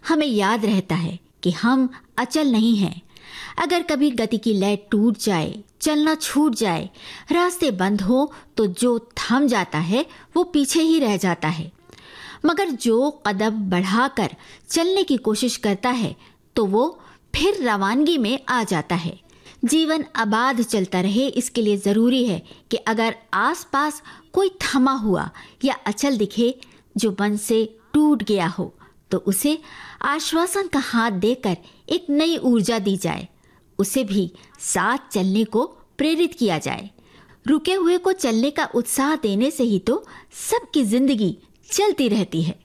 हमें याद रहता है कि हम अचल नहीं हैं। अगर कभी गति की लय टूट जाए, चलना छूट जाए, रास्ते बंद हो, तो जो थम जाता है वो पीछे ही रह जाता है। मगर जो कदम बढ़ाकर चलने की कोशिश करता है तो वो फिर रवानगी में आ जाता है। जीवन आबाद चलता रहे, इसके लिए ज़रूरी है कि अगर आसपास कोई थमा हुआ या अचल दिखे जो मन से टूट गया हो, तो उसे आश्वासन का हाथ देकर एक नई ऊर्जा दी जाए, उसे भी साथ चलने को प्रेरित किया जाए। रुके हुए को चलने का उत्साह देने से ही तो सबकी जिंदगी चलती रहती है।